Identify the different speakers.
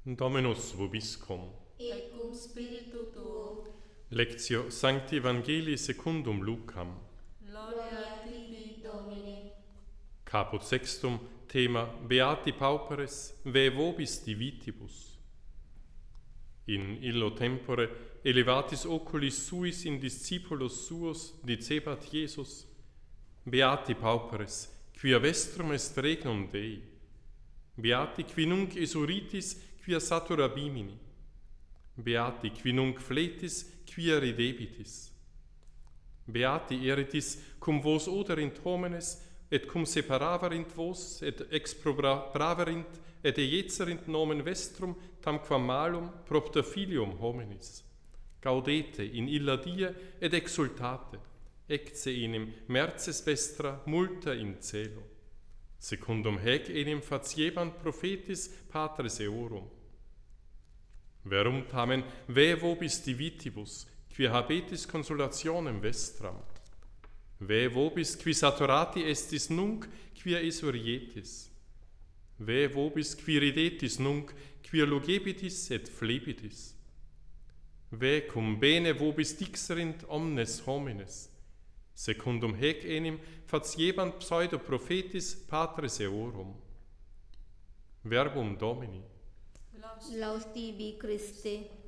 Speaker 1: Dominus vobiscum.
Speaker 2: Et cum spiritu tuo.
Speaker 1: Lectio Sancti Evangelii secundum Lucam.
Speaker 2: Gloria tibi, Domine.
Speaker 1: Caput sextum, thema Beati pauperes, ve vobis divitibus. In illo tempore elevatis oculis suis in discipulos suos dicebat Iesus: Beati pauperes, quia vestrum est regnum Dei. Beati qui nunc esuritis, quia satura bimini. Beati qui nunc fletis, quia ridebitis. Beati eritis cum vos oderint homines, et cum separaverint vos, et exprobraverint, et eiezerint nomen vestrum, tamquam malum propter filium hominis. Gaudete in illa die, et exultate, ecce enim merces vestra multa in celo. Secundum haec enim faciebant prophetis patres eorum. Verum tamen ve vobis divitibus, qui habetis consolationem vestram. Ve vobis qui saturati estis nunc, quia esurietis. Ve vobis qui ridetis nunc, quia lugebitis et flebitis. Ve cum bene vobis dixerint omnes homines. Secundum haec enim faciebant pseudo prophetis patres eorum. Verbum Domini.
Speaker 2: Laus tibi, Christe.